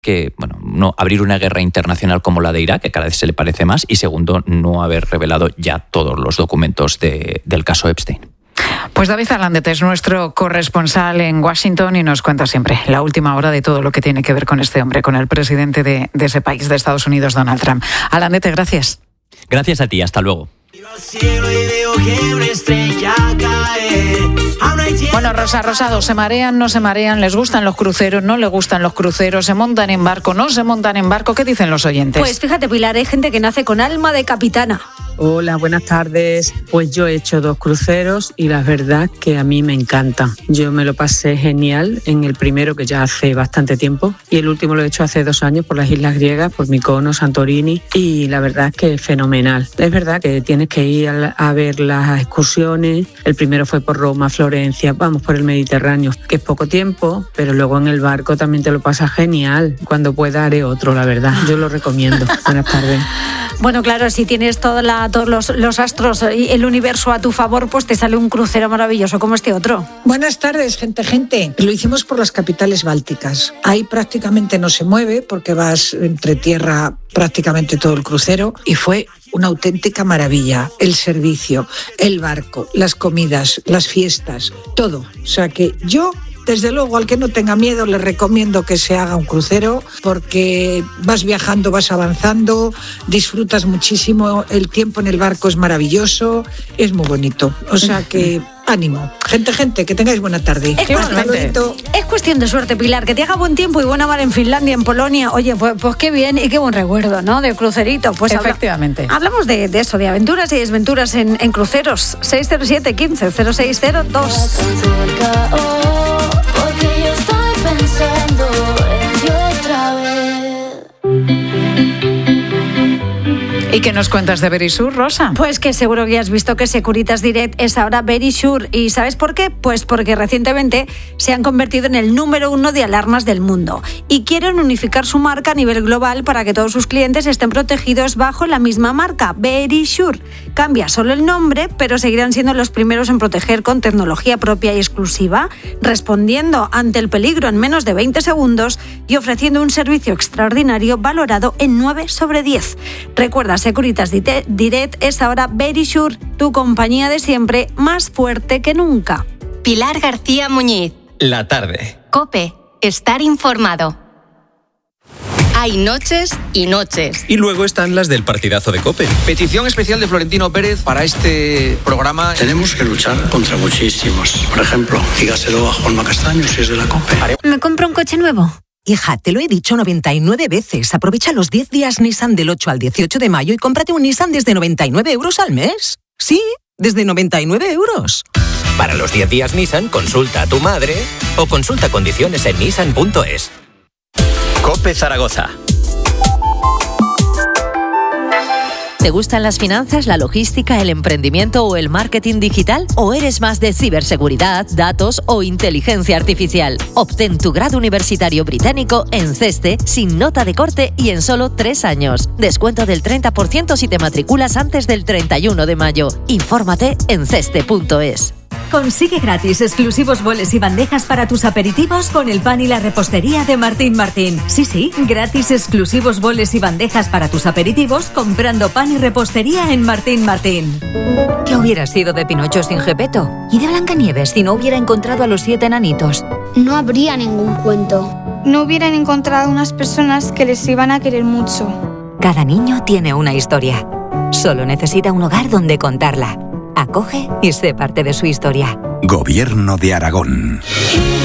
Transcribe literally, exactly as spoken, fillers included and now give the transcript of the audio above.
que, bueno, no abrir una guerra internacional como la de Irak, que cada vez se le parece más, y segundo, no haber revelado ya todos los documentos de, del caso Epstein. Pues David Alandete es nuestro corresponsal en Washington y nos cuenta siempre la última hora de todo lo que tiene que ver con este hombre, con el presidente de, de ese país, de Estados Unidos, Donald Trump. Alandete, gracias. Gracias a ti, hasta luego. Bueno, Rosa Rosado, ¿se marean, no se marean? ¿Les gustan los cruceros, no les gustan los cruceros? ¿Se montan en barco, no se montan en barco? ¿Qué dicen los oyentes? Pues fíjate, Pilar, hay gente que nace con alma de capitana. Hola, buenas tardes. Pues yo he hecho dos cruceros y la verdad que a mí me encanta. Yo me lo pasé genial en el primero, que ya hace bastante tiempo, y el último lo he hecho hace dos años por las Islas Griegas, por Mykonos, Santorini, y la verdad es que es fenomenal. Es verdad que tienes que ir a, a ver las excursiones. El primero fue por Roma, Florencia, vamos por el Mediterráneo, que es poco tiempo, pero luego en el barco también te lo pasas genial. Cuando pueda haré otro, la verdad. Yo lo recomiendo. Buenas tardes. Bueno, claro, si tienes toda la, todos los, los astros y el universo a tu favor, pues te sale un crucero maravilloso como este otro. Buenas tardes, gente, gente. Lo hicimos por las capitales bálticas. Ahí prácticamente no se mueve porque vas entre tierra prácticamente todo el crucero y fue una auténtica maravilla. El servicio, el barco, las comidas, las fiestas, todo. O sea que yo... Desde luego, al que no tenga miedo, le recomiendo que se haga un crucero porque vas viajando, vas avanzando, disfrutas muchísimo, el tiempo en el barco es maravilloso, es muy bonito. O sea que... ánimo. Gente, gente, que tengáis buena tarde. Es, cuestión, es cuestión de suerte, Pilar, que te haga buen tiempo y buena mar en Finlandia, en Polonia. Oye, pues, pues qué bien y qué buen recuerdo, ¿no? De crucerito. Pues efectivamente. Habla, hablamos de, de eso, de aventuras y desventuras en, en cruceros. seis cero siete, quince, cero seis cero dos. Porque yo estoy pensando en ti otra vez. ¿Y qué nos cuentas de Verisure, Rosa? Pues que seguro que has visto que Securitas Direct es ahora Verisure. ¿Y sabes por qué? Pues porque recientemente se han convertido en el número uno de alarmas del mundo y quieren unificar su marca a nivel global para que todos sus clientes estén protegidos bajo la misma marca, Verisure. Cambia solo el nombre, pero seguirán siendo los primeros en proteger con tecnología propia y exclusiva, respondiendo ante el peligro en menos de veinte segundos y ofreciendo un servicio extraordinario valorado en nueve sobre diez. Recuerda, Securitas Direct es ahora Verisure, tu compañía de siempre, más fuerte que nunca. Pilar García Muñiz. La tarde. COPE. Estar informado. Hay noches y noches. Y luego están las del partidazo de COPE. Petición especial de Florentino Pérez para este programa. Tenemos que luchar contra muchísimos. Por ejemplo, dígaselo a Juanma Castaño si es de la COPE. ¿Me compro un coche nuevo? Hija, te lo he dicho noventa y nueve veces. Aprovecha los diez días Nissan del ocho al dieciocho de mayo y cómprate un Nissan desde noventa y nueve euros al mes. Sí, desde noventa y nueve euros. Para los diez días Nissan, consulta a tu madre o consulta condiciones en nissan punto es. COPE Zaragoza. ¿Te gustan las finanzas, la logística, el emprendimiento o el marketing digital? ¿O eres más de ciberseguridad, datos o inteligencia artificial? Obtén tu grado universitario británico en CESTE sin nota de corte y en solo tres años. Descuento del treinta por ciento si te matriculas antes del treinta y uno de mayo. Infórmate en ceste punto es. Consigue gratis exclusivos boles y bandejas para tus aperitivos con el pan y la repostería de Martín Martín. Sí, sí, gratis exclusivos boles y bandejas para tus aperitivos comprando pan y repostería en Martín Martín. ¿Qué hubiera sido de Pinocho sin Gepetto? ¿Y de Blancanieves si no hubiera encontrado a los siete enanitos? No habría ningún cuento. No hubieran encontrado unas personas que les iban a querer mucho. Cada niño tiene una historia. Solo necesita un hogar donde contarla. Acoge y sé parte de su historia. Gobierno de Aragón.